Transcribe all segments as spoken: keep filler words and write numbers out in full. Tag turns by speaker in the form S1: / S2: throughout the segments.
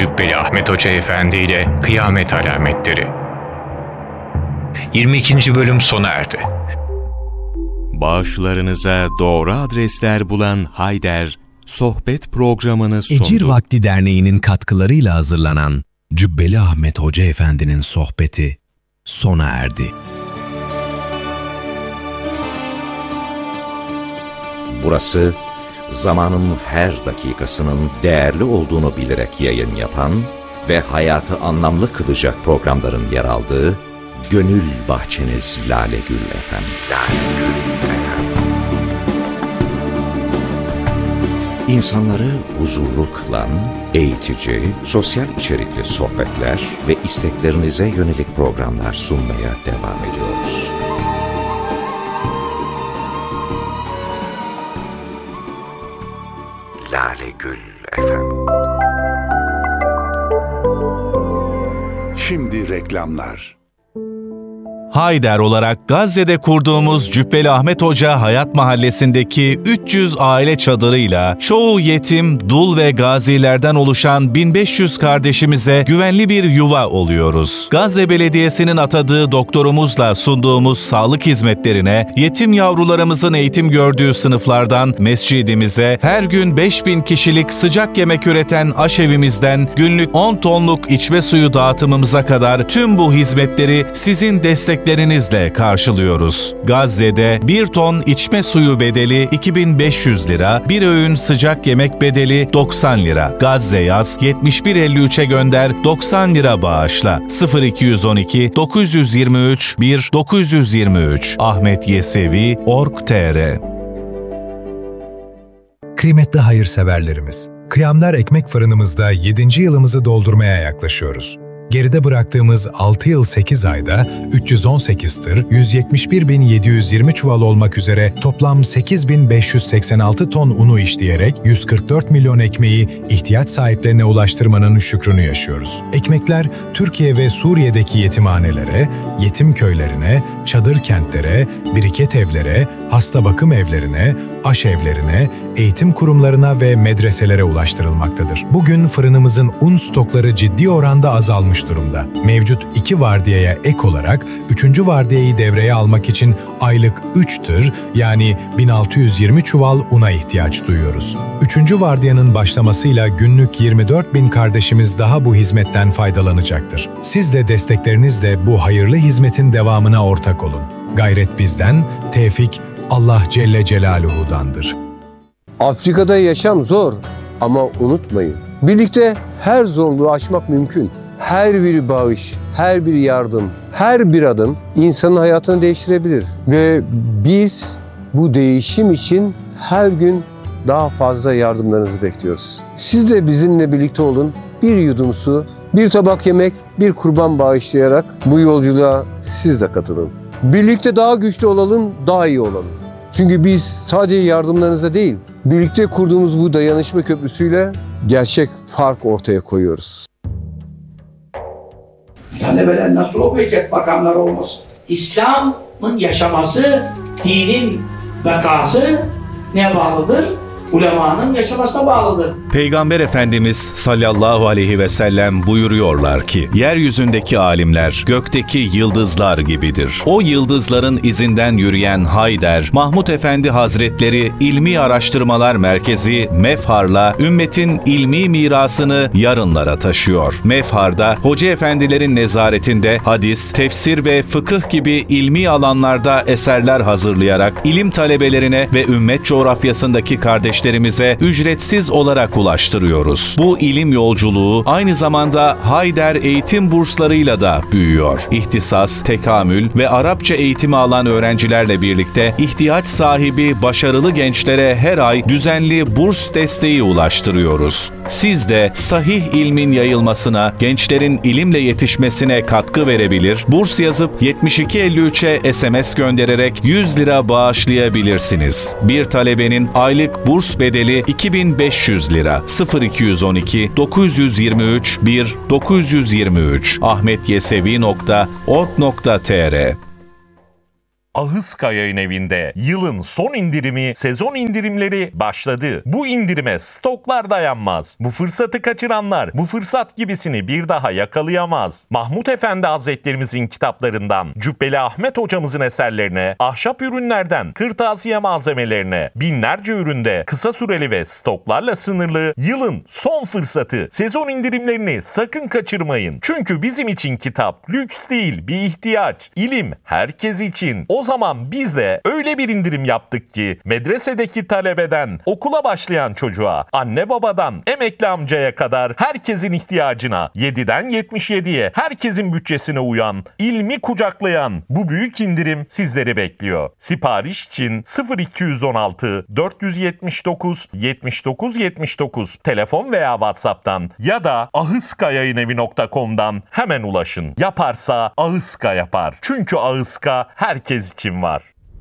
S1: Cübbeli Ahmet Hoca Efendi ile Kıyamet Alametleri. yirmi ikinci bölüm sona erdi.
S2: Bağışlarınıza doğru adresler bulan Hayder, sohbet programını sundu.
S3: Ecir Vakti Derneği'nin katkılarıyla hazırlanan Cübbeli Ahmet Hoca Efendi'nin sohbeti sona erdi.
S4: Burası, zamanın her dakikasının değerli olduğunu bilerek yayın yapan ve hayatı anlamlı kılacak programların yer aldığı Gönül Bahçeniz Lale Gül F M. Lale Gül F M. İnsanları huzurlu kılan, eğitici, sosyal içerikli sohbetler ve isteklerinize yönelik programlar sunmaya devam ediyoruz. Lale Gül F M.
S5: Şimdi reklamlar.
S6: Hayder olarak Gazze'de kurduğumuz Cübbeli Ahmet Hoca Hayat Mahallesi'ndeki üç yüz aile çadırıyla çoğu yetim, dul ve gazilerden oluşan bin beş yüz kardeşimize güvenli bir yuva oluyoruz. Gazze Belediyesi'nin atadığı doktorumuzla sunduğumuz sağlık hizmetlerine, yetim yavrularımızın eğitim gördüğü sınıflardan mescidimize, her gün beş bin kişilik sıcak yemek üreten aşevimizden günlük on tonluk içme suyu dağıtımımıza kadar tüm bu hizmetleri sizin destek lerinizle karşılıyoruz. Gazze'de bir ton içme suyu bedeli iki bin beş yüz lira, bir öğün sıcak yemek bedeli doksan lira. Gazze yaz yetmiş bir elli üçe gönder doksan lira bağışla. sıfır iki on iki dokuz yüz yirmi üç bir dokuz yüz yirmi üç Ahmet Yesevi nokta org nokta tr.
S7: Kıymetli hayırseverlerimiz, Kıyamlar Ekmek Fırınımızda yedinci yılımızı doldurmaya yaklaşıyoruz. Geride bıraktığımız altı yıl sekiz ayda üç yüz on sekiz tır, yüz yetmiş bir bin yedi yüz yirmi çuval olmak üzere toplam sekiz bin beş yüz seksen altı ton unu işleyerek yüz kırk dört milyon ekmeği ihtiyaç sahiplerine ulaştırmanın şükrünü yaşıyoruz. Ekmekler Türkiye ve Suriye'deki yetimhanelere, yetim köylerine, çadır kentlere, biriket evlere, hasta bakım evlerine, aşevlerine, eğitim kurumlarına ve medreselere ulaştırılmaktadır. Bugün fırınımızın un stokları ciddi oranda azalmış durumda. Mevcut iki vardiyaya ek olarak üçüncü vardiyayı devreye almak için aylık üç tır yani bin altı yüz yirmi çuval una ihtiyaç duyuyoruz. Üçüncü vardiyanın başlamasıyla günlük yirmi dört bin kardeşimiz daha bu hizmetten faydalanacaktır. Siz de desteklerinizle bu hayırlı hizmetin devamına ortak olun. Gayret bizden, tevfik Allah Celle Celaluhu'dandır.
S8: Afrika'da yaşam zor ama unutmayın, birlikte her zorluğu aşmak mümkün. Her bir bağış, her bir yardım, her bir adım insanın hayatını değiştirebilir. Ve biz bu değişim için her gün daha fazla yardımlarınızı bekliyoruz. Siz de bizimle birlikte olun, bir yudum su, bir tabak yemek, bir kurban bağışlayarak bu yolculuğa siz de katılın. Birlikte daha güçlü olalım, daha iyi olalım. Çünkü biz sadece yardımlarınızla değil, birlikte kurduğumuz bu dayanışma köprüsüyle gerçek fark ortaya koyuyoruz.
S9: Talebeler nasıl okuyacak bakanlar olmasın? İslam'ın yaşaması, dinin vakası neye bağlıdır? Ulemanın yaşamasına bağlıdır.
S6: Peygamber Efendimiz sallallahu aleyhi ve sellem buyuruyorlar ki, yeryüzündeki alimler gökteki yıldızlar gibidir. O yıldızların izinden yürüyen Hayder, Mahmud Efendi Hazretleri İlmi Araştırmalar Merkezi Mefhar'la ümmetin ilmi mirasını yarınlara taşıyor. Mefhar'da hoca efendilerin nezaretinde hadis, tefsir ve fıkıh gibi ilmi alanlarda eserler hazırlayarak ilim talebelerine ve ümmet coğrafyasındaki kardeşlerimize ücretsiz olarak ulaştırıyoruz. Bu ilim yolculuğu aynı zamanda Hayder eğitim burslarıyla da büyüyor. İhtisas, tekamül ve Arapça eğitimi alan öğrencilerle birlikte ihtiyaç sahibi başarılı gençlere her ay düzenli burs desteği ulaştırıyoruz. Siz de sahih ilmin yayılmasına, gençlerin ilimle yetişmesine katkı verebilir, burs yazıp yetmiş iki elli üçe S M S göndererek yüz lira bağışlayabilirsiniz. Bir talebenin aylık burs bedeli iki bin beş yüz lira. sıfır iki on iki dokuz yüz yirmi üç bir dokuz yüz yirmi üç ahmet yesevi nokta org nokta tr
S5: Ahıska Yayın Evi'nde yılın son indirimi, sezon indirimleri başladı. Bu indirime stoklar dayanmaz. Bu fırsatı kaçıranlar bu fırsat gibisini bir daha yakalayamaz. Mahmut Efendi Hazretlerimizin kitaplarından Cübbeli Ahmet hocamızın eserlerine, ahşap ürünlerden kırtasiye malzemelerine, binlerce üründe kısa süreli ve stoklarla sınırlı yılın son fırsatı. Sezon indirimlerini sakın kaçırmayın. Çünkü bizim için kitap lüks değil, bir ihtiyaç. İlim herkes için. O zaman biz de öyle bir indirim yaptık ki medresedeki talebeden okula başlayan çocuğa, anne babadan emekli amcaya kadar herkesin ihtiyacına, yediden yetmiş yediye herkesin bütçesine uyan, ilmi kucaklayan bu büyük indirim sizleri bekliyor. Sipariş için sıfır iki yüz on altı dört yüz yetmiş dokuz yetmiş dokuz yetmiş dokuz telefon veya WhatsApp'tan ya da ahıska yayın evi nokta com'dan hemen ulaşın. Yaparsa Ahıska yapar. Çünkü Ahıska herkes için var.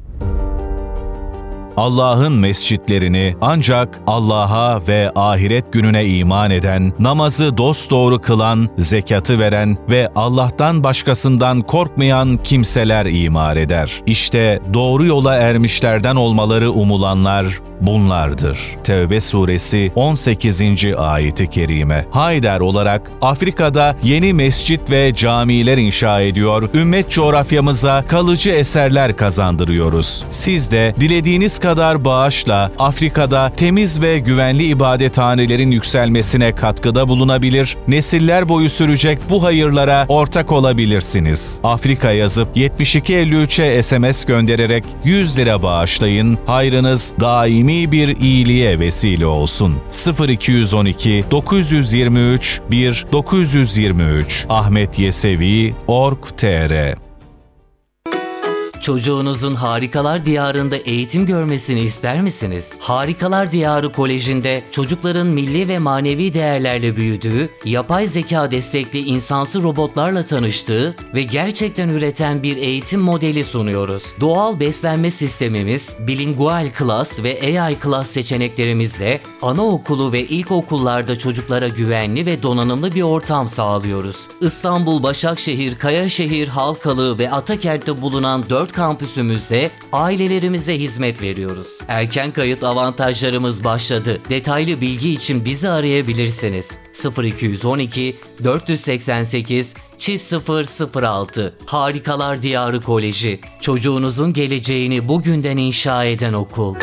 S6: Allah'ın mescitlerini ancak Allah'a ve ahiret gününe iman eden, namazı dosdoğru kılan, zekatı veren ve Allah'tan başkasından korkmayan kimseler imar eder. İşte doğru yola ermişlerden olmaları umulanlar bunlardır. Tevbe suresi on sekizinci ayeti kerime. Haydar olarak Afrika'da yeni mescit ve camiler inşa ediyor, ümmet coğrafyamıza kalıcı eserler kazandırıyoruz. Siz de dilediğiniz kadar bağışla Afrika'da temiz ve güvenli ibadethanelerin yükselmesine katkıda bulunabilir, nesiller boyu sürecek bu hayırlara ortak olabilirsiniz. Afrika yazıp yetmiş iki elli üçe S M S göndererek yüz lira bağışlayın, hayrınız daimi bir iyiliğe vesile olsun. sıfır iki yüz on iki dokuz yüz yirmi üç bir dokuz yüz yirmi üç ahmetyesevi nokta org nokta tr.
S10: Çocuğunuzun Harikalar Diyarı'nda eğitim görmesini ister misiniz? Harikalar Diyarı Koleji'nde çocukların milli ve manevi değerlerle büyüdüğü, yapay zeka destekli insansı robotlarla tanıştığı ve gerçekten üreten bir eğitim modeli sunuyoruz. Doğal beslenme sistemimiz, bilingual class ve A I class seçeneklerimizle anaokulu ve ilkokullarda çocuklara güvenli ve donanımlı bir ortam sağlıyoruz. İstanbul, Başakşehir, Kayaşehir, Halkalı ve Atakent'te bulunan dört kampüsümüzde ailelerimize hizmet veriyoruz. Erken kayıt avantajlarımız başladı. Detaylı bilgi için bizi arayabilirsiniz. sıfır iki yüz on iki dört yüz seksen sekiz çift sıfır sıfır altı. Harikalar Diyarı Koleji. Çocuğunuzun geleceğini bugünden inşa eden okul.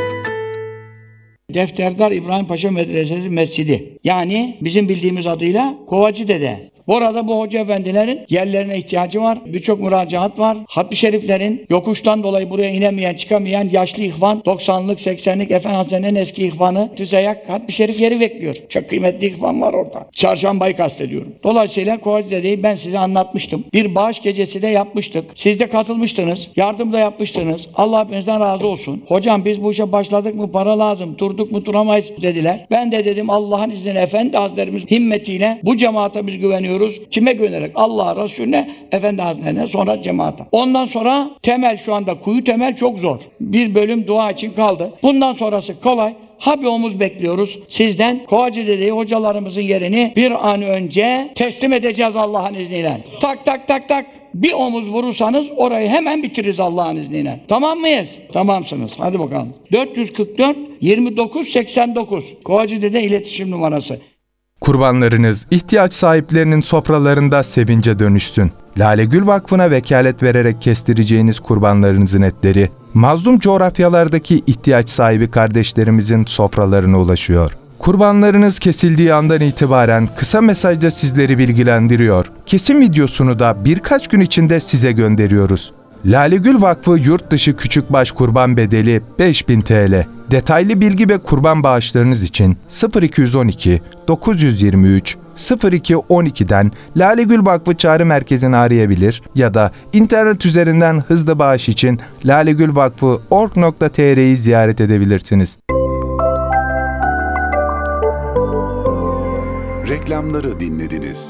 S9: Defterdar İbrahim Paşa Medresesi Mescidi. Yani bizim bildiğimiz adıyla Kovacı Dede. Bu arada bu hoca efendilerin yerlerine ihtiyacı var. Birçok müracaat var. Hatmi şeriflerin yokuştan dolayı buraya inemeyen, çıkamayan yaşlı ihvan, doksanlık, seksenlik Efendi Hazretleri'nin eski ihvanı, Tüzeyak Hatmi şerif yeri bekliyor. Çok kıymetli ihvan var orada. Çarşambayı kastediyorum. Dolayısıyla Kovacı Dede'yi ben size anlatmıştım. Bir bağış gecesi de yapmıştık. Siz de katılmıştınız. Yardım da yapmıştınız. Allah hepinizden razı olsun. Hocam biz bu işe başladık mı para lazım. Durduk mu duramayız dediler. Ben de dedim Allah'ın izniyle Efendi Hazretlerimiz himmetiyle bu cemaate biz güveniyoruz. Kime güvenerek? Allah'a, Resulüne, Efendi Hazretlerine, sonra cemaate. Ondan sonra temel şu anda kuyu temel çok zor. Bir bölüm dua için kaldı. Bundan sonrası kolay. Ha bir omuz bekliyoruz sizden. Kovacı Dede'yi hocalarımızın yerini bir an önce teslim edeceğiz Allah'ın izniyle. Tak tak tak tak. Bir omuz vurursanız orayı hemen bitiririz Allah'ın izniyle. Tamam mıyız? Tamamsınız. Hadi bakalım. dört yüz kırk dört yirmi dokuz seksen dokuz. Kovacı Dede iletişim numarası.
S11: Kurbanlarınız ihtiyaç sahiplerinin sofralarında sevince dönüşsün. Lale Gül Vakfı'na vekalet vererek kestireceğiniz kurbanlarınızın etleri, mazlum coğrafyalardaki ihtiyaç sahibi kardeşlerimizin sofralarına ulaşıyor. Kurbanlarınız kesildiği andan itibaren kısa mesajda sizleri bilgilendiriyor. Kesim videosunu da birkaç gün içinde size gönderiyoruz. Lale Gül Vakfı yurt dışı küçükbaş kurban bedeli beş bin TL. Detaylı bilgi ve kurban bağışlarınız için sıfır iki yüz on iki dokuz yüz yirmi üç sıfır iki on iki'den Lale Gül Vakfı Çağrı Merkezi'ni arayabilir ya da internet üzerinden hızlı bağış için lalegülvakfı nokta org nokta tr'yi ziyaret edebilirsiniz.
S12: Reklamları dinlediniz.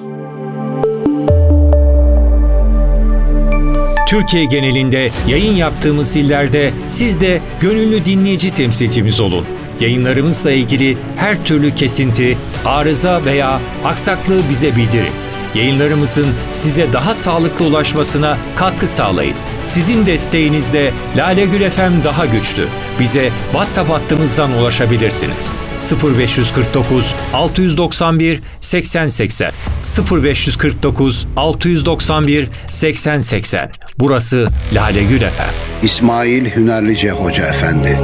S13: Türkiye genelinde yayın yaptığımız illerde siz de gönüllü dinleyici temsilcimiz olun. Yayınlarımızla ilgili her türlü kesinti, arıza veya aksaklığı bize bildirin. Yayınlarımızın size daha sağlıklı ulaşmasına katkı sağlayın. Sizin desteğinizle Lale Gül F M daha güçlü. Bize WhatsApp hattımızdan ulaşabilirsiniz. sıfır beş kırk dokuz altı doksan bir seksen seksen sıfır beş kırk dokuz altı doksan bir seksen seksen. Burası Lale Gül F M.
S12: İsmail Hünerlice Hoca Efendi.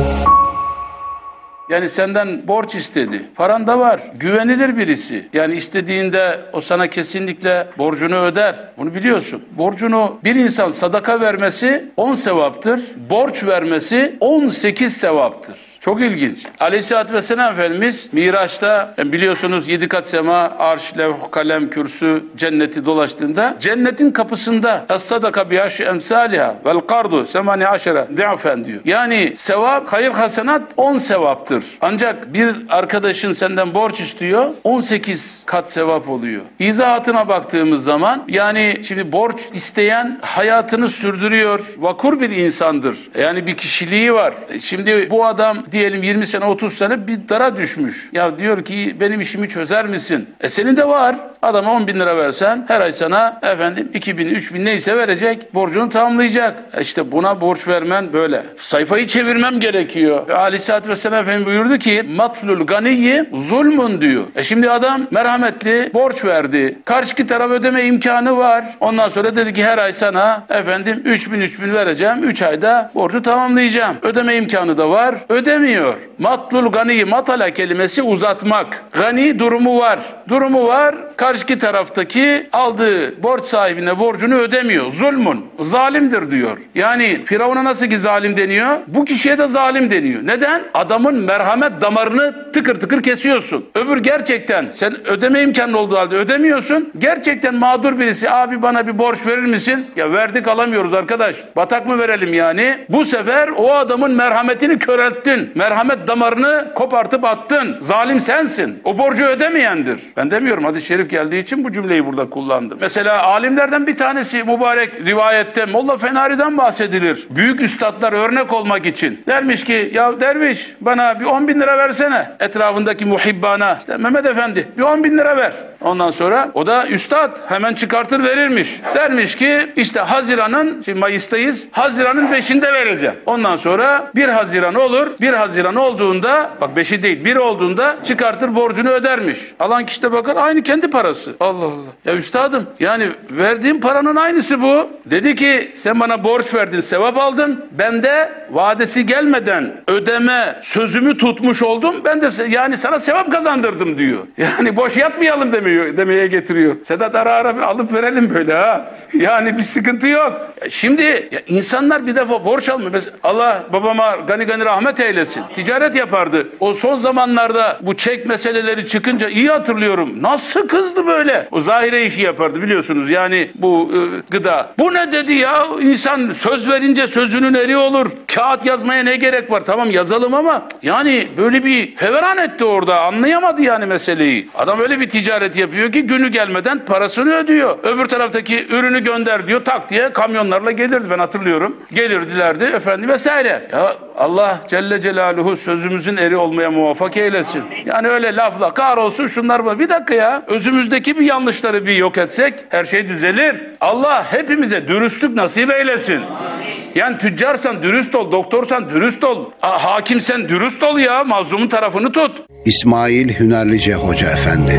S14: Yani senden borç istedi. Paran da var. Güvenilir birisi. Yani istediğinde o sana kesinlikle borcunu öder. Bunu biliyorsun. Borcunu bir insan sadaka vermesi on sevaptır. Borç vermesi on sekiz sevaptır. Çok ilginç. Aleyhisselatü Vesselam Efendimiz Miraç'ta biliyorsunuz yedi kat sema, arş, levh, kalem, kürsü, cenneti dolaştığında cennetin kapısında es-sadaka bi aşri emsaliha vel kardu semani aşere di'fen diyor. Yani sevap, hayır hasenat on sevaptır. Ancak bir arkadaşın senden borç istiyor on sekiz kat sevap oluyor. İzahatına baktığımız zaman yani şimdi borç isteyen hayatını sürdürüyor. Vakur bir insandır. Yani bir kişiliği var. Şimdi bu adam diyelim yirmi sene otuz sene bir dara düşmüş. Ya diyor ki benim işimi çözer misin? E senin de var. Adama on bin lira versen her ay sana efendim iki bin, üç bin neyse verecek. Borcunu tamamlayacak. E işte buna borç vermen böyle. Sayfayı çevirmem gerekiyor. Aleyhisselatü Vesselam Efendimiz buyurdu ki matlul ganiyyi zulmun diyor. E şimdi adam merhametli borç verdi. Karşıki taraf ödeme imkanı var. Ondan sonra dedi ki her ay sana efendim üç bin üç bin vereceğim. üç ayda borcu tamamlayacağım. Ödeme imkanı da var. Ödemiyor. Matlul ganiyyi, matala kelimesi uzatmak. Gani durumu var. Durumu var. Karşıki taraftaki aldığı borç sahibine borcunu ödemiyor. Zulmun. Zalimdir diyor. Yani Firavun'a nasıl ki zalim deniyor? Bu kişiye de zalim deniyor. Neden? Adamın merhamet damarını tıkır tıkır kesiyorsun. Öbür gerçekten sen ödeme imkanı olduğu halde ödemiyorsun. Gerçekten mağdur birisi abi bana bir borç verir misin? Ya verdik alamıyoruz arkadaş. Batak mı verelim yani? Bu sefer o adamın merhametini körelttin. Merhamet damarını kopartıp attın. Zalim sensin. O borcu ödemeyendir. Ben demiyorum, hadis-i şerif geldiği için bu cümleyi burada kullandım. Mesela alimlerden bir tanesi mübarek rivayette Molla Fenari'den bahsedilir. Büyük üstadlar örnek olmak için. Dermiş ki ya derviş bana bir on bin lira versene. Etrafındaki muhibbana işte Mehmet Efendi bir on bin lira ver. Ondan sonra o da üstad hemen çıkartır verirmiş. Dermiş ki işte Haziran'ın, şimdi Mayıs'tayız, Haziran'ın beşinde vereceğim. Ondan sonra bir Haziran olur. bir Haziran olduğunda bak beşi değil bir olduğunda çıkartır borcunu ödermiş. Alan kişi de bakar aynı kendi parası. Allah Allah. Ya üstadım yani verdiğim paranın aynısı bu. Dedi ki sen bana borç verdin, sevap aldın. Ben de vadesi gelmeden ödeme sözümü tutmuş oldum. Ben de yani sana sevap kazandırdım diyor. Yani boş yatmayalım demiyor, demeye getiriyor. Sedat ara ara bir alıp verelim böyle ha. Yani bir sıkıntı yok. Şimdi ya insanlar bir defa borç almıyor. Mesela Allah babama gani gani rahmet eylesin. Ticaret yapardı. O son zamanlarda bu çek meseleleri çıkınca iyi hatırlıyorum. Nasıl kızdı böyle? O zahire işi yapardı biliyorsunuz. Yani bu e, gıda. Bu ne dedi ya? İnsan söz verince sözünün eri olur. Kağıt yazmaya ne gerek var? Tamam yazalım ama yani böyle bir feveran etti orada. Anlayamadı yani meseleyi. Adam öyle bir ticaret yapıyor ki günü gelmeden parasını ödüyor. Öbür taraftaki ürünü gönder diyor. Tak diye kamyonlarla gelirdi, ben hatırlıyorum. Gelirdilerdi efendim vesaire. Ya Allah Celle Celaluhu sözümüzün eri olmaya muvaffak eylesin. Yani öyle lafla kahrolsun şunlar mı? Bir dakika ya. Özümüzdeki bir yanlışları bir yok etsek her şey düzelir. Allah hepimize dürüstlük nasip eylesin. Yani tüccarsan dürüst ol, doktorsan dürüst ol, hakimsen dürüst ol ya, mazlumun tarafını tut.
S12: İsmail Hünerlice Hoca Efendi.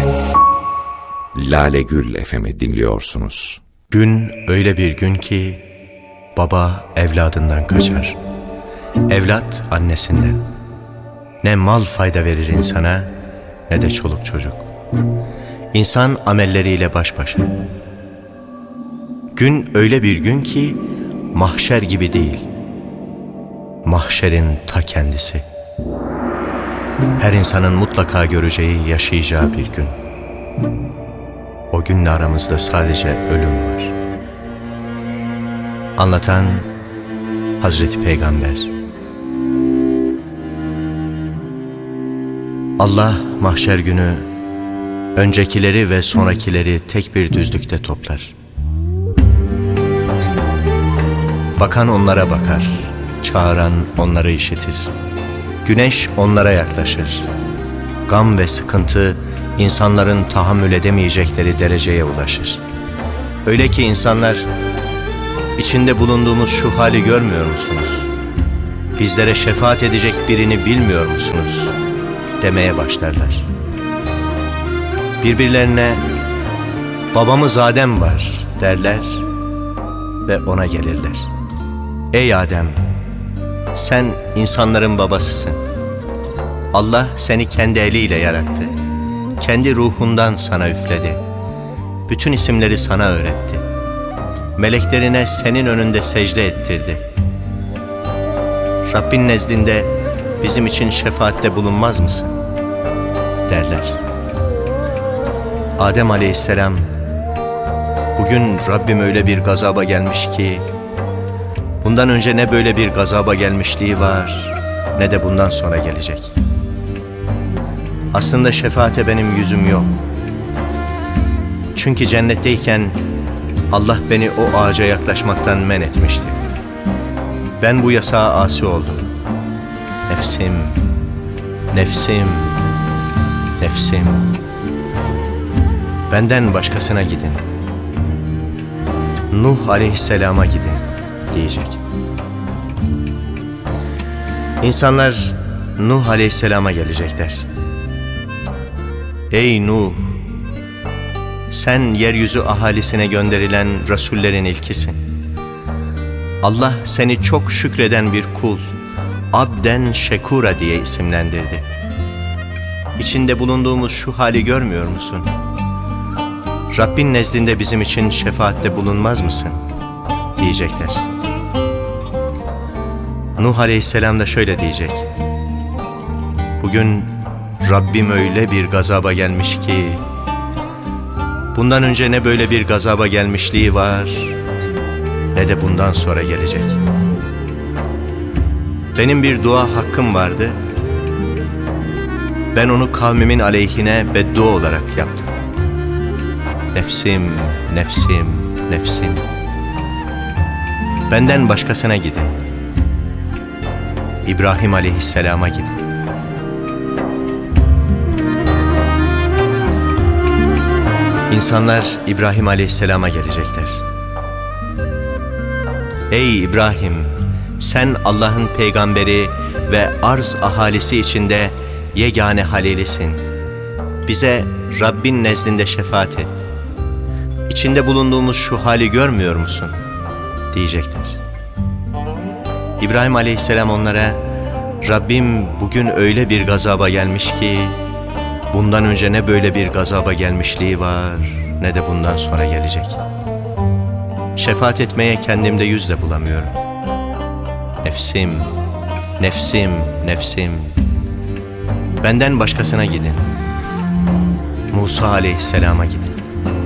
S4: Lale Gül F M'i dinliyorsunuz.
S15: Gün öyle bir gün ki baba evladından kaçar. Evlat annesinden. Ne mal fayda verir insana ne de çoluk çocuk. İnsan amelleriyle baş başa. Gün öyle bir gün ki mahşer gibi değil. Mahşerin ta kendisi. Her insanın mutlaka göreceği, yaşayacağı bir gün. O günle aramızda sadece ölüm var. Anlatan Hazreti Peygamber. Allah mahşer günü öncekileri ve sonrakileri tek bir düzlükte toplar. Bakan onlara bakar, çağıran onları işitir. Güneş onlara yaklaşır. Gam ve sıkıntı insanların tahammül edemeyecekleri dereceye ulaşır. Öyle ki insanlar, içinde bulunduğumuz şu hali görmüyor musunuz? Bizlere şefaat edecek birini bilmiyor musunuz? Demeye başlarlar. Birbirlerine babamız Adem var derler ve ona gelirler. Ey Adem, sen insanların babasısın. Allah seni kendi eliyle yarattı. Kendi ruhundan sana üfledi. Bütün isimleri sana öğretti. Meleklerine senin önünde secde ettirdi. Rabbin nezdinde bizim için şefaatte bulunmaz mısın? Derler. Adem aleyhisselam, bugün Rabbim öyle bir gazaba gelmiş ki, bundan önce ne böyle bir gazaba gelmişliği var, ne de bundan sonra gelecek. Aslında şefaate benim yüzüm yok. Çünkü cennetteyken Allah beni o ağaca yaklaşmaktan men etmişti. Ben bu yasağa asi oldum. Nefsim, nefsim, nefsim. Benden başkasına gidin. Nuh aleyhisselama gidin diyecek. İnsanlar Nuh aleyhisselama gelecekler. Ey Nuh! Sen yeryüzü ahalisine gönderilen Resullerin ilkisin. Allah seni çok şükreden bir kul, abden şekura diye isimlendirdi. İçinde bulunduğumuz şu hali görmüyor musun? Rabbin nezdinde bizim için şefaatte bulunmaz mısın? Diyecekler. Nuh aleyhisselam da şöyle diyecek. Bugün Rabbim öyle bir gazaba gelmiş ki, bundan önce ne böyle bir gazaba gelmişliği var, ne de bundan sonra gelecek. Benim bir dua hakkım vardı. Ben onu kavmimin aleyhine beddua olarak yaptım. Nefsim, nefsim, nefsim. Benden başkasına gidin. İbrahim aleyhisselama gidin. İnsanlar İbrahim aleyhisselama gelecekler. Ey İbrahim, sen Allah'ın peygamberi ve arz ahalisi içinde yegane halilisin. Bize Rabbin nezdinde şefaat et. İçinde bulunduğumuz şu hali görmüyor musun? Diyecekler. İbrahim aleyhisselam onlara, Rabbim bugün öyle bir gazaba gelmiş ki, bundan önce ne böyle bir gazaba gelmişliği var, ne de bundan sonra gelecek. Şefaat etmeye kendimde yüz de bulamıyorum. Nefsim, nefsim, nefsim. Benden başkasına gidin. Musa aleyhisselama gidin.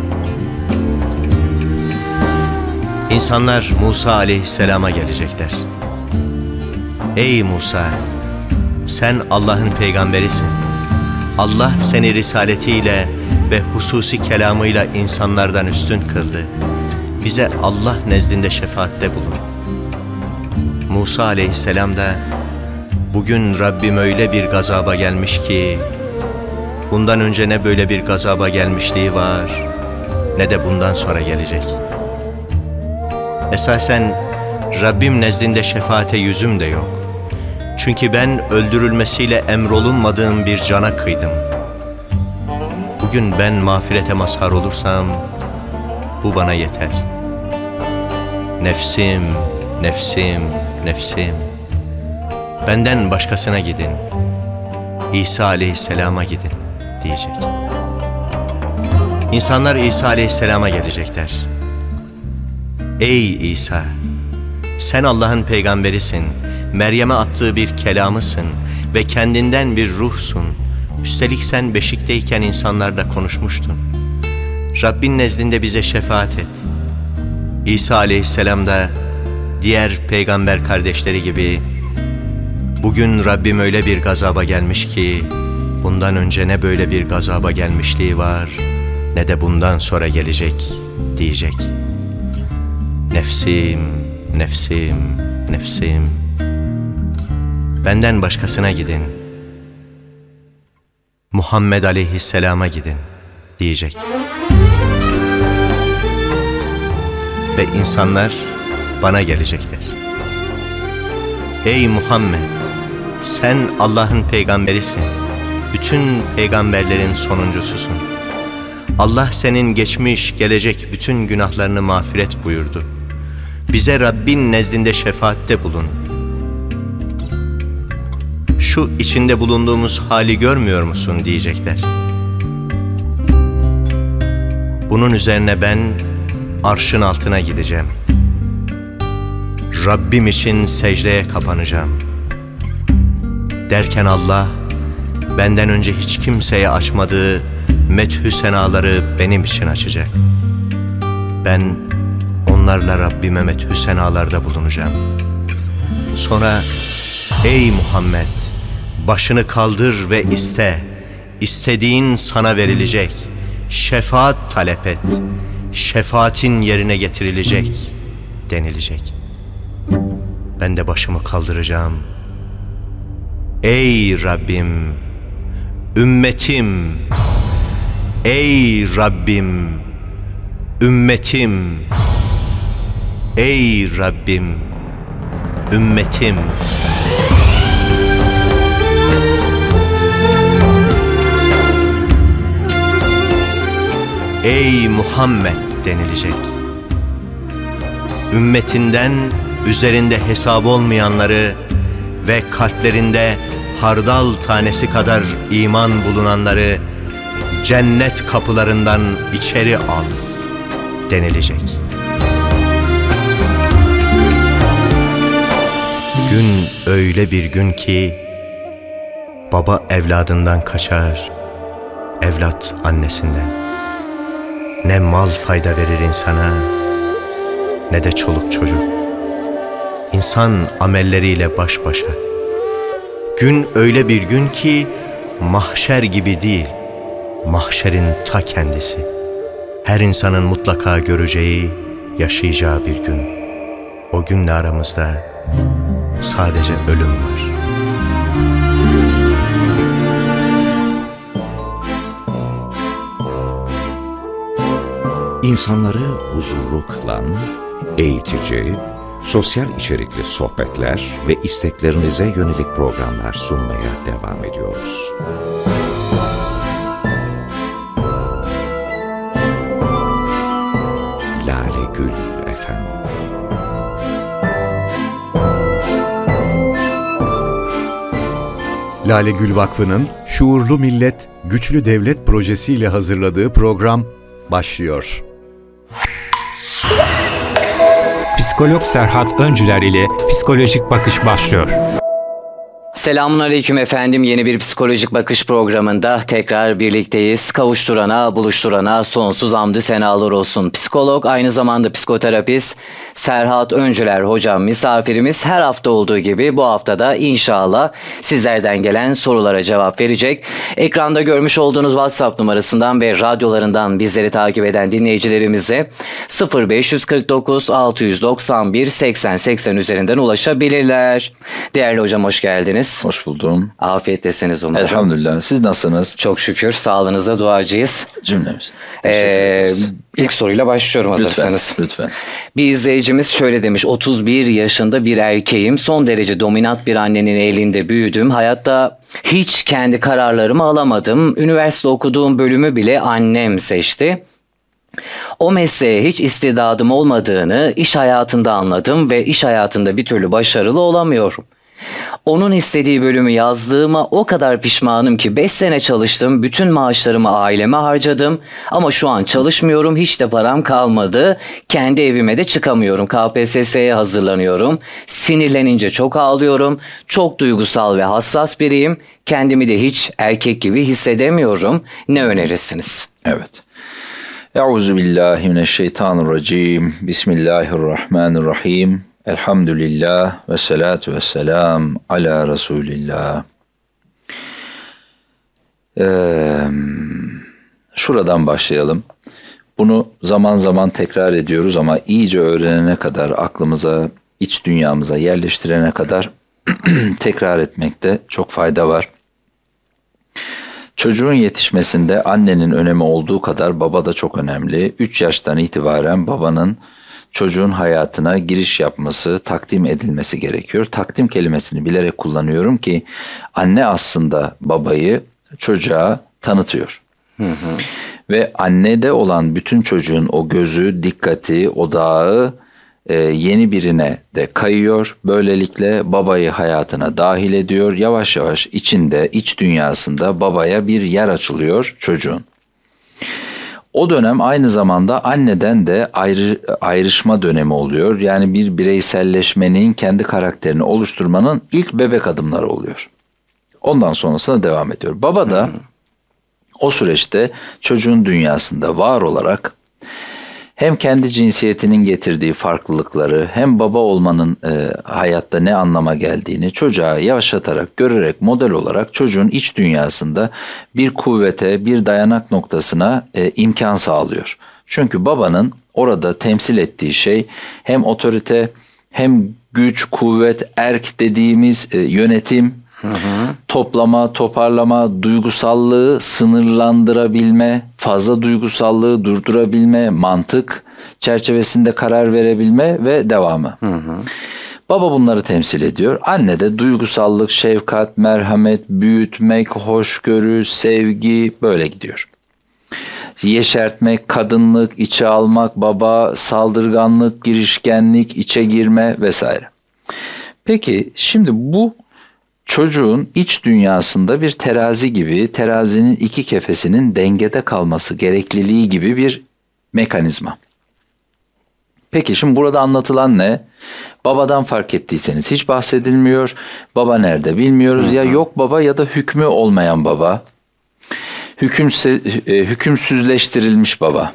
S15: İnsanlar Musa aleyhisselama gelecekler. Ey Musa! Sen Allah'ın peygamberisin. Allah seni risaletiyle ve hususi kelamıyla insanlardan üstün kıldı. Bize Allah nezdinde şefaatte bulun. Musa aleyhisselam da, bugün Rabbim öyle bir gazaba gelmiş ki, bundan önce ne böyle bir gazaba gelmişliği var, ne de bundan sonra gelecek. Esasen Rabbim nezdinde şefaate yüzüm de yok. Çünkü ben öldürülmesiyle emrolunmadığım bir cana kıydım. Bugün ben mağfirete mazhar olursam, bu bana yeter. Nefsim, nefsim, nefsim. Benden başkasına gidin. İsa aleyhisselama gidin diyecek. İnsanlar İsa aleyhisselama gelecekler. Ey İsa! Sen Allah'ın peygamberisin. Meryem'e attığı bir kelamısın ve kendinden bir ruhsun. Üstelik sen beşikteyken insanlarla konuşmuştun. Rabbin nezdinde bize şefaat et. İsa aleyhisselam da diğer peygamber kardeşleri gibi, bugün Rabbim öyle bir gazaba gelmiş ki, bundan önce ne böyle bir gazaba gelmişliği var, ne de bundan sonra gelecek diyecek. Nefsim, nefsim, nefsim. Benden başkasına gidin. Muhammed Aleyhisselam'a gidin diyecek. Ve insanlar bana gelecekler. Ey Muhammed, sen Allah'ın peygamberisin. Bütün peygamberlerin sonuncususun. Allah senin geçmiş, gelecek bütün günahlarını mağfiret buyurdu. Bize Rabbin nezdinde şefaatte bulun. Şu içinde bulunduğumuz hali görmüyor musun diyecekler. Bunun üzerine ben arşın altına gideceğim. Rabbim için secdeye kapanacağım. Derken Allah, benden önce hiç kimseye açmadığı methü senaları benim için açacak. Ben onlarla Rabbime methü senalarda bulunacağım. Sonra, ey Muhammed, başını kaldır ve iste. İstediğin sana verilecek. Şefaat talep et. Şefaatin yerine getirilecek denilecek. Ben de başımı kaldıracağım. Ey Rabbim, ümmetim. Ey Rabbim, ümmetim. Ey Rabbim, ümmetim. Ey Muhammed denilecek. Ümmetinden üzerinde hesap olmayanları ve kalplerinde hardal tanesi kadar iman bulunanları cennet kapılarından içeri al denilecek. Gün öyle bir gün ki baba evladından kaçar, evlat annesinden. Ne mal fayda verir insana, ne de çoluk çocuk. İnsan amelleriyle baş başa. Gün öyle bir gün ki mahşer gibi değil, mahşerin ta kendisi. Her insanın mutlaka göreceği, yaşayacağı bir gün. O günle aramızda sadece ölüm var.
S4: İnsanları huzurlu kılan, eğitici, sosyal içerikli sohbetler ve isteklerinize yönelik programlar sunmaya devam ediyoruz. Lale Gül F M.
S2: Lale Gül Vakfı'nın Şuurlu Millet, Güçlü Devlet projesiyle hazırladığı program başlıyor.
S13: Psikolog Serhat Öncüler ile Psikolojik Bakış başlıyor.
S10: Selamun efendim. Yeni bir Psikolojik Bakış programında tekrar birlikteyiz. Kavuşturana, buluşturana sonsuz hamdü senalar olsun. Psikolog, aynı zamanda psikoterapist Serhat Öncüler hocam misafirimiz. Her hafta olduğu gibi bu hafta da inşallah sizlerden gelen sorulara cevap verecek. Ekranda görmüş olduğunuz WhatsApp numarasından ve radyolarından bizleri takip eden dinleyicilerimize sıfır beş kırk dokuz altı doksan bir seksen seksen üzerinden ulaşabilirler. Değerli hocam, hoş geldiniz.
S16: Hoş buldum.
S10: Afiyettesiniz umarım.
S16: Elhamdülillah. Siz nasılsınız?
S10: Çok şükür. Sağlığınıza duacıyız.
S16: Cümlemiz.
S10: Ee, ilk soruyla başlıyorum hazırsanız.
S16: Lütfen, lütfen.
S10: Bir izleyicimiz şöyle demiş. otuz bir yaşında bir erkeğim. Son derece dominant bir annenin elinde büyüdüm. Hayatta hiç kendi kararlarımı alamadım. Üniversite okuduğum bölümü bile annem seçti. O mesleğe hiç istidadım olmadığını iş hayatında anladım ve iş hayatında bir türlü başarılı olamıyorum. Onun istediği bölümü yazdığıma o kadar pişmanım ki beş sene çalıştım, bütün maaşlarımı aileme harcadım ama şu an çalışmıyorum, hiç de param kalmadı. Kendi evime de çıkamıyorum, K P S S'ye hazırlanıyorum, sinirlenince çok ağlıyorum, çok duygusal ve hassas biriyim, kendimi de hiç erkek gibi hissedemiyorum. Ne önerirsiniz?
S16: Evet. Euzubillahimineşşeytanirracim. Bismillahirrahmanirrahim. Elhamdülillah ve salatu ve selam ala Resulillah. Ee, şuradan başlayalım. Bunu zaman zaman tekrar ediyoruz ama iyice öğrenene kadar, aklımıza, iç dünyamıza yerleştirene kadar tekrar etmekte çok fayda var. Çocuğun yetişmesinde annenin önemi olduğu kadar baba da çok önemli. üç yaştan itibaren babanın çocuğun hayatına giriş yapması, takdim edilmesi gerekiyor. Takdim kelimesini bilerek kullanıyorum ki anne aslında babayı çocuğa tanıtıyor. Hı hı. Ve annede olan bütün çocuğun o gözü, dikkati, odağı e, yeni birine de kayıyor. Böylelikle babayı hayatına dahil ediyor. Yavaş yavaş içinde, iç dünyasında babaya bir yer açılıyor çocuğun. O dönem aynı zamanda anneden de ayrı, ayrışma dönemi oluyor. Yani bir bireyselleşmenin, kendi karakterini oluşturmanın ilk bebek adımları oluyor. Ondan sonrasına devam ediyor. Baba da o süreçte çocuğun dünyasında var olarak hem kendi cinsiyetinin getirdiği farklılıkları hem baba olmanın e, hayatta ne anlama geldiğini çocuğa yavaşlatarak, görerek, model olarak çocuğun iç dünyasında bir kuvvete, bir dayanak noktasına e, imkan sağlıyor. Çünkü babanın orada temsil ettiği şey hem otorite hem güç, kuvvet, erk dediğimiz e, yönetim, hı hı. toplama, toparlama, duygusallığı sınırlandırabilme, fazla duygusallığı durdurabilme, mantık çerçevesinde karar verebilme ve devamı. Hı hı. Baba bunları temsil ediyor. Anne de duygusallık, şefkat, merhamet, büyütmek, hoşgörü, sevgi böyle gidiyor. Yeşertmek, kadınlık, içe almak, baba, saldırganlık, girişkenlik, içe girme vesaire. Peki şimdi bu çocuğun iç dünyasında bir terazi gibi, terazinin iki kefesinin dengede kalması gerekliliği gibi bir mekanizma. Peki şimdi burada anlatılan ne? Babadan fark ettiyseniz hiç bahsedilmiyor. Baba nerede bilmiyoruz. Hı hı. Ya yok baba ya da hükmü olmayan baba. Hükümse, hükümsüzleştirilmiş baba.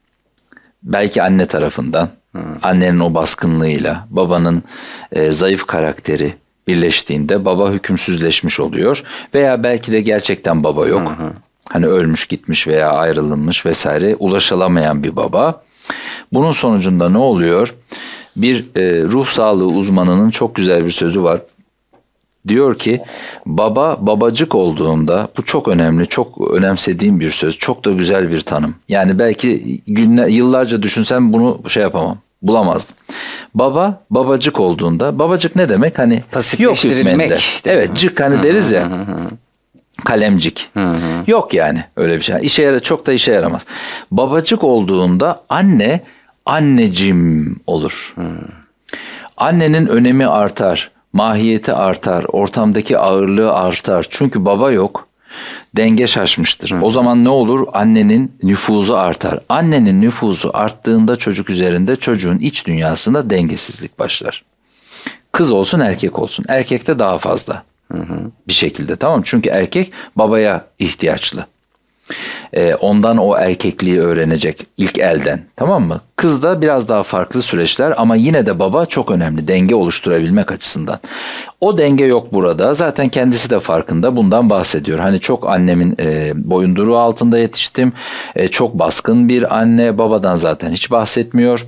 S16: Belki anne tarafından. Hı. Annenin o baskınlığıyla, babanın e, zayıf karakteri birleştiğinde baba hükümsüzleşmiş oluyor. Veya belki de gerçekten baba yok. Hı hı. Hani ölmüş gitmiş veya ayrılmış vesaire, ulaşılamayan bir baba. Bunun sonucunda ne oluyor? Bir e, ruh sağlığı uzmanının çok güzel bir sözü var. Diyor ki baba babacık olduğunda, bu çok önemli, çok önemsediğim bir söz, çok da güzel bir tanım. Yani belki günler, yıllarca düşünsem bunu şey yapamam, bulamazdım. Baba babacık olduğunda, babacık ne demek? Hani yok hükmende. Evet, cık hani deriz ya. Kalemcik. Hı hı. Yok yani öyle bir şey. İşe yarar, çok da işe yaramaz. Babacık olduğunda anne annecim olur. Hı. Annenin önemi artar, mahiyeti artar, ortamdaki ağırlığı artar. Çünkü baba yok. Denge şaşmıştır. Hı. O zaman ne olur? Annenin nüfuzu artar. Annenin nüfuzu arttığında çocuk üzerinde, çocuğun iç dünyasında dengesizlik başlar. Kız olsun erkek olsun. Erkekte daha fazla. Hı hı. Bir şekilde, tamam, çünkü erkek babaya ihtiyaçlı. Ee, ondan o erkekliği öğrenecek ilk elden, tamam mı? Kızda biraz daha farklı süreçler ama yine de baba çok önemli denge oluşturabilmek açısından. O denge yok burada, zaten kendisi de farkında, bundan bahsediyor. Hani çok annemin e, boyunduruğu altında yetiştim, e, çok baskın bir anne, babadan zaten hiç bahsetmiyor.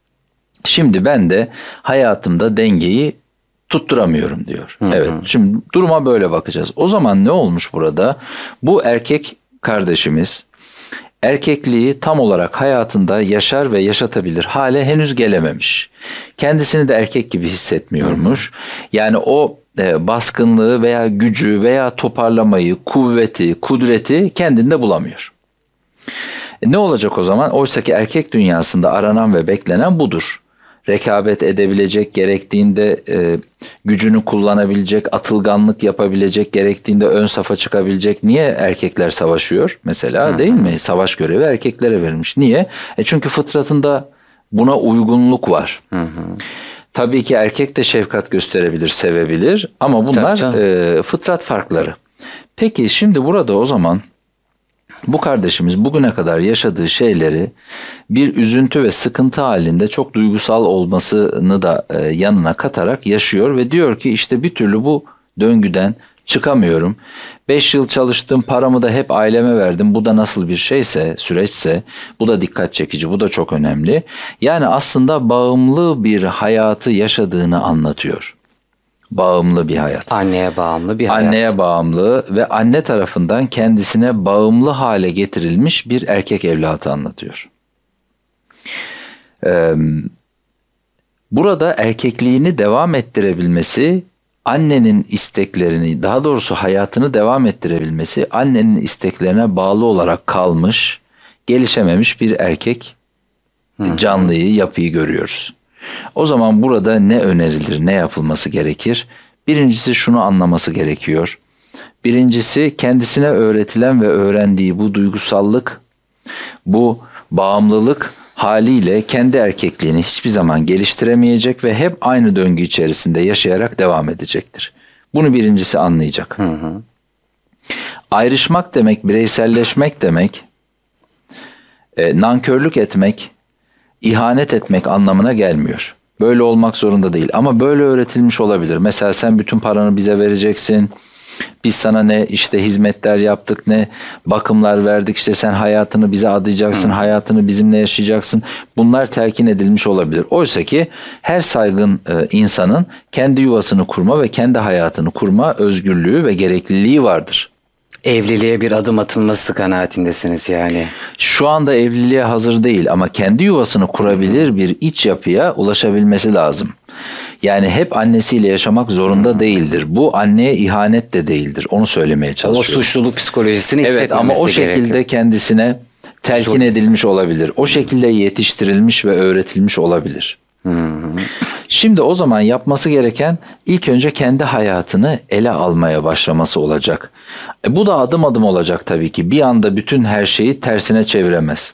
S16: Şimdi ben de hayatımda dengeyi tutturamıyorum diyor. Hı hı. Evet, şimdi duruma böyle bakacağız. O zaman ne olmuş burada? Bu erkek kardeşimiz erkekliği tam olarak hayatında yaşar ve yaşatabilir hale henüz gelememiş. Kendisini de erkek gibi hissetmiyormuş. Hı hı. Yani o e, baskınlığı veya gücü veya toparlamayı, kuvveti, kudreti kendinde bulamıyor. E, ne olacak o zaman? Oysa ki erkek dünyasında aranan ve beklenen budur. Rekabet edebilecek, gerektiğinde e, gücünü kullanabilecek, atılganlık yapabilecek, gerektiğinde ön safa çıkabilecek. Niye erkekler savaşıyor mesela, hı hı. değil mi? Savaş görevi erkeklere verilmiş. Niye? E çünkü fıtratında buna uygunluk var. Hı hı. Tabii ki erkek de şefkat gösterebilir, sevebilir ama bunlar e, fıtrat farkları. Peki şimdi burada o zaman bu kardeşimiz bugüne kadar yaşadığı şeyleri bir üzüntü ve sıkıntı halinde çok duygusal olmasını da yanına katarak yaşıyor ve diyor ki işte bir türlü bu döngüden çıkamıyorum. Beş yıl çalıştım, paramı da hep aileme verdim. Bu da nasıl bir şeyse, süreçse, bu da dikkat çekici, bu da çok önemli. Yani aslında bağımlı bir hayatı yaşadığını anlatıyor. bağımlı bir hayat.
S17: Anneye bağımlı bir hayat.
S16: Anneye bağımlı ve anne tarafından kendisine bağımlı hale getirilmiş bir erkek evlatı anlatıyor. Ee, burada erkekliğini devam ettirebilmesi, annenin isteklerini, daha doğrusu hayatını devam ettirebilmesi, annenin isteklerine bağlı olarak kalmış, gelişememiş bir erkek canlıyı, yapıyı görüyoruz. O zaman burada ne önerilir, ne yapılması gerekir? Birincisi şunu anlaması gerekiyor. Birincisi kendisine öğretilen ve öğrendiği bu duygusallık, bu bağımlılık haliyle kendi erkekliğini hiçbir zaman geliştiremeyecek ve hep aynı döngü içerisinde yaşayarak devam edecektir. Bunu birincisi anlayacak. Hı hı. Ayrışmak demek, bireyselleşmek demek, e, nankörlük etmek, ihanet etmek anlamına gelmiyor. Böyle olmak zorunda değil ama böyle öğretilmiş olabilir. Mesela sen bütün paranı bize vereceksin. Biz sana ne işte hizmetler yaptık, ne bakımlar verdik, işte sen hayatını bize adayacaksın, Hı. hayatını bizimle yaşayacaksın. Bunlar telkin edilmiş olabilir. Oysa ki her saygın e, insanın kendi yuvasını kurma ve kendi hayatını kurma özgürlüğü ve gerekliliği vardır.
S17: Evliliğe bir adım atılması kanaatindesiniz yani.
S16: Şu anda evliliğe hazır değil ama kendi yuvasını kurabilir bir iç yapıya ulaşabilmesi lazım. Yani hep annesiyle yaşamak zorunda değildir. Bu anneye ihanet de değildir. Onu söylemeye çalışıyorum.
S17: O suçluluk psikolojisini hissetmemesi
S16: gerekiyor. Evet ama o şekilde gerekir. Kendisine telkin Zor. edilmiş olabilir. O şekilde yetiştirilmiş ve öğretilmiş olabilir. Hmm. Şimdi o zaman yapması gereken ilk önce kendi hayatını ele almaya başlaması olacak. E bu da adım adım olacak tabii ki. Bir anda bütün her şeyi tersine çeviremez.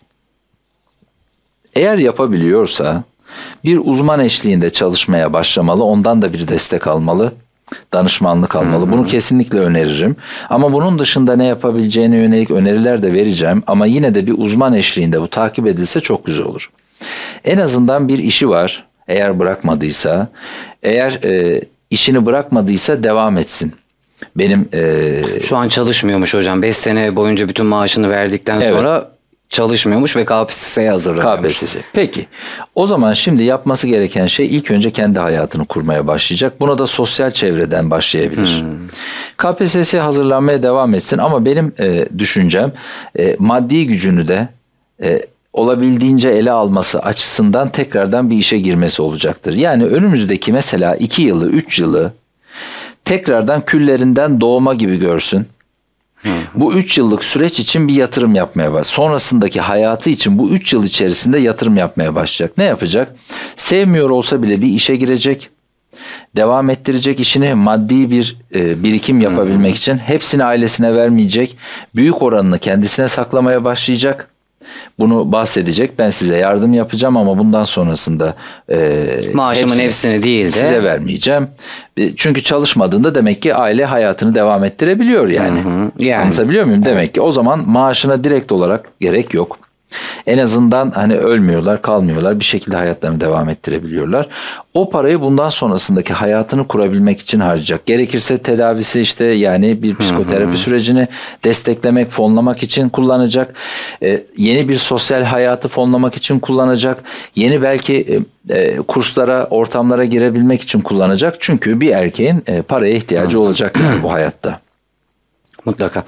S16: Eğer yapabiliyorsa bir uzman eşliğinde çalışmaya başlamalı, ondan da bir destek almalı, danışmanlık almalı. Hmm. Bunu kesinlikle öneririm. Ama bunun dışında ne yapabileceğine yönelik öneriler de vereceğim. Ama yine de bir uzman eşliğinde bu takip edilse çok güzel olur. En azından bir işi var. Eğer bırakmadıysa, eğer e, işini bırakmadıysa devam etsin. Benim e,
S17: şu an çalışmıyormuş hocam. beş sene boyunca bütün maaşını verdikten evet. sonra çalışmıyormuş ve K P S S'ye hazırlanıyormuş.
S16: K P S S. Peki. O zaman şimdi yapması gereken şey ilk önce kendi hayatını kurmaya başlayacak. Buna da sosyal çevreden başlayabilir. Hmm. K P S S'ye hazırlanmaya devam etsin ama benim e, düşüncem e, maddi gücünü de e, olabildiğince ele alması açısından tekrardan bir işe girmesi olacaktır. Yani önümüzdeki mesela iki yılı, üç yılı tekrardan küllerinden doğma gibi görsün. Hı hı. Bu üç yıllık süreç için bir yatırım yapmaya başlayacak. Sonrasındaki hayatı için bu üç yıl içerisinde yatırım yapmaya başlayacak. Ne yapacak? Sevmiyor olsa bile bir işe girecek. Devam ettirecek işini, maddi bir e, birikim yapabilmek hı hı. için hepsini ailesine vermeyecek. Büyük oranını kendisine saklamaya başlayacak. Bunu bahsedecek. Ben size yardım yapacağım ama bundan sonrasında e,
S17: maaşımın hepsini, hepsini değil de
S16: size vermeyeceğim. E, çünkü çalışmadığında demek ki aile hayatını devam ettirebiliyor yani. Hı hı. Yani. Anlatabiliyor muyum? Demek ki o zaman maaşına direkt olarak gerek yok. En azından hani ölmüyorlar, kalmıyorlar. Bir şekilde hayatlarını devam ettirebiliyorlar. O parayı bundan sonrasındaki hayatını kurabilmek için harcayacak. Gerekirse tedavisi işte yani bir psikoterapi hı hı. sürecini desteklemek, fonlamak için kullanacak. Ee, yeni bir sosyal hayatı fonlamak için kullanacak. Yeni belki e, kurslara, ortamlara girebilmek için kullanacak. Çünkü bir erkeğin e, paraya ihtiyacı olacak yani bu hayatta.
S17: Mutlaka.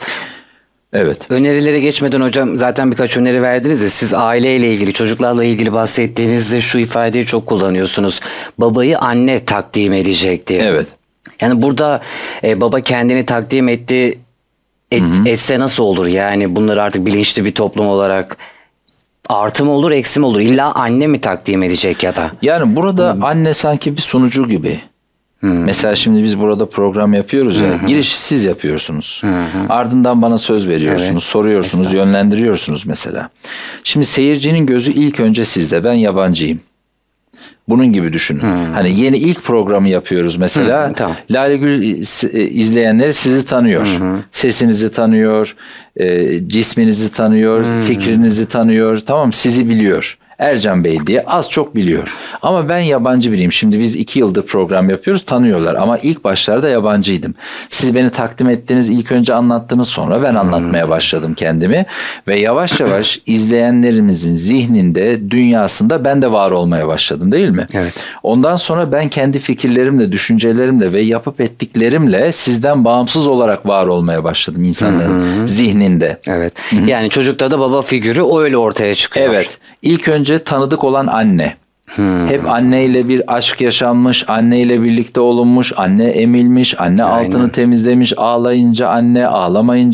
S16: Evet.
S17: Önerilere geçmeden hocam zaten birkaç öneri verdiniz de siz aileyle ilgili, çocuklarla ilgili bahsettiğinizde şu ifadeyi çok kullanıyorsunuz. Babayı anne takdim edecek diye.
S16: Evet.
S17: Yani burada e, baba kendini takdim etti et, etse nasıl olur? Yani bunları artık bilinçli bir toplum olarak artı mı olur, eksi mi olur? İlla anne mi takdim edecek ya da?
S16: Yani burada hmm. anne sanki bir sunucu gibi. Hmm. Mesela şimdi biz burada program yapıyoruz ya, hmm. girişi siz yapıyorsunuz. Hmm. Ardından bana söz veriyorsunuz, evet. soruyorsunuz, yönlendiriyorsunuz mesela. Şimdi seyircinin gözü ilk önce sizde, ben yabancıyım. Bunun gibi düşünün. Hmm. Hani yeni ilk programı yapıyoruz mesela. Hmm, tamam. Lale Gül izleyenleri sizi tanıyor. Hmm. Sesinizi tanıyor, cisminizi tanıyor, hmm. fikrinizi tanıyor. Tamam, sizi biliyor. Ercan Bey diye az çok biliyor. Ama ben yabancı biriyim. Şimdi biz iki yıldır program yapıyoruz, tanıyorlar. Ama ilk başlarda yabancıydım. Siz beni takdim ettiniz, ilk önce anlattınız, sonra ben anlatmaya başladım kendimi. Ve yavaş yavaş izleyenlerimizin zihninde, dünyasında ben de var olmaya başladım, değil mi?
S17: Evet.
S16: Ondan sonra ben kendi fikirlerimle, düşüncelerimle ve yapıp ettiklerimle sizden bağımsız olarak var olmaya başladım insanların Hı-hı. zihninde.
S17: Evet. Hı-hı. Yani çocukta da baba figürü öyle ortaya çıkıyor.
S16: Evet. İlk önce tanıdık olan anne. Hmm. Hep anneyle bir aşk yaşanmış, anneyle birlikte olunmuş, anne emilmiş, anne Aynen. altını temizlemiş, ağlayınca anne, ağlamayınca